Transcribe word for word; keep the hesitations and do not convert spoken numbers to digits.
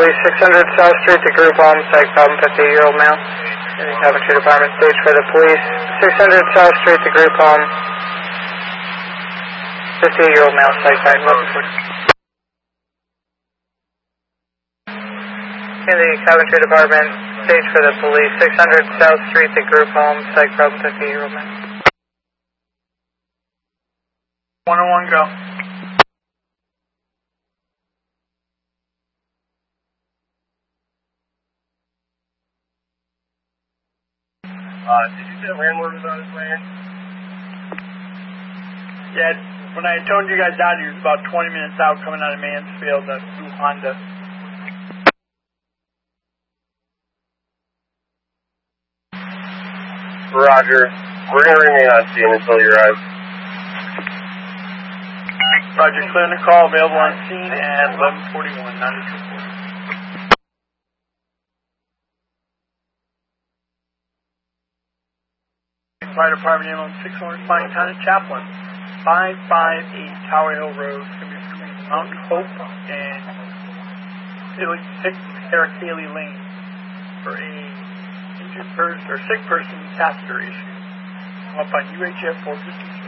Police six hundred South Street, the group home, psych problem, fifty-eight-year-old male. In the Coventry Department stage for the police. six hundred South Street, the group home. fifty-eight-year-old male, psych five, eleven forty. In the Coventry Department stage for the police. six hundred South Street, the group home, psych problem, fifty-eight-year-old male. one oh one, go. Uh, did you say the landlord was on his way in? Yeah, when I told you guys out, he was about twenty minutes out coming out of Mansfield, that blue Honda. Roger. We're going to remain on scene until you arrive. Roger, clear the call, available on scene at eleven forty-one, ninety-two forty. Fire Department ambulance six one five, Lieutenant Chaplain, five five eight Tower Hill Road, it's going to be between Mount Hope and six Eric Haley Lane for a injured person or sick person catheter issue. I'm up on U H F four fifty-six.